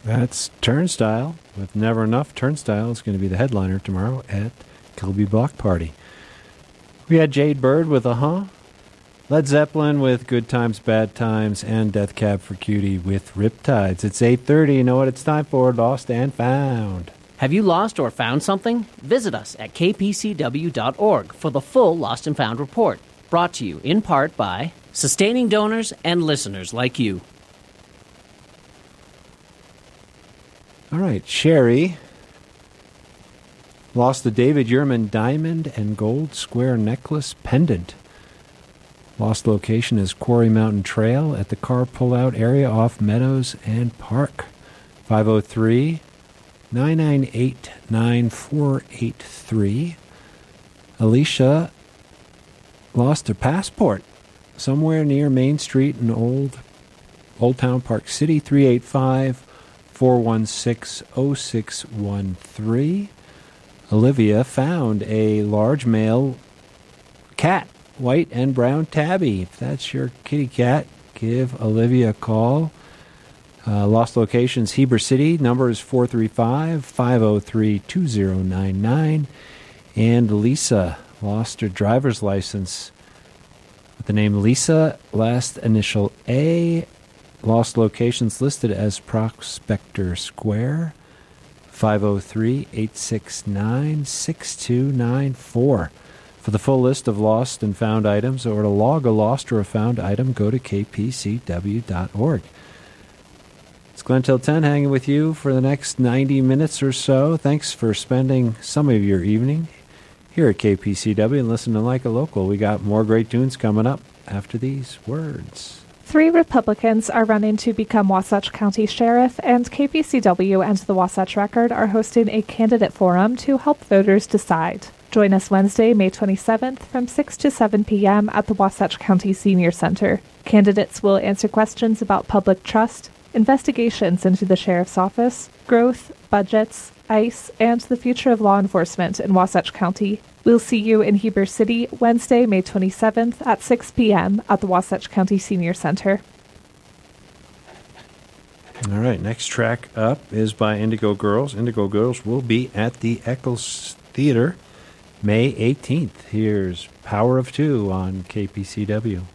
That's Turnstile with Never Enough. Turnstile is going to be the headliner tomorrow at Kilby Block Party. We had Jade Bird with Led Zeppelin with Good Times, Bad Times, and Death Cab for Cutie with Riptides. It's 8:30. You know what it's time for? Lost and Found. Have you lost or found something? Visit us at kpcw.org for the full Lost and Found report. Brought to you in part by sustaining donors and listeners like you. All right, Sherry lost the David Yurman diamond and gold square necklace pendant. Lost location is Quarry Mountain Trail at the car pullout area off Meadows and Park. 503-998-9483. Alicia lost her passport somewhere near Main Street in Old Town Park City. 385-416-0613. Olivia found a large male cat, white and brown tabby. If that's your kitty cat, give Olivia a call. Lost locations, Heber City. Number is 435-503-2099. And Lisa lost her driver's license with the name Lisa, last initial A. Lost locations listed as Prospector Square. 503-869-6294. For the full list of lost and found items, or to log a lost or a found item, go to kpcw.org. It's Glenn Till 10 hanging with you for the next 90 minutes or so. Thanks for spending some of your evening here at KPCW and listening to Like a Local. We got more great tunes coming up after these words. 3 Republicans are running to become Wasatch County Sheriff, and KPCW and the Wasatch Record are hosting a candidate forum to help voters decide. Join us Wednesday, May 27th from 6 to 7 p.m. at the Wasatch County Senior Center. Candidates will answer questions about public trust, investigations into the Sheriff's Office, growth, budgets, ICE, and the future of law enforcement in Wasatch County. We'll see you in Heber City Wednesday, May 27th at 6 p.m. at the Wasatch County Senior Center. All right, next track up is by Indigo Girls. Indigo Girls will be at the Eccles Theater May 18th. Here's Power of Two on KPCW.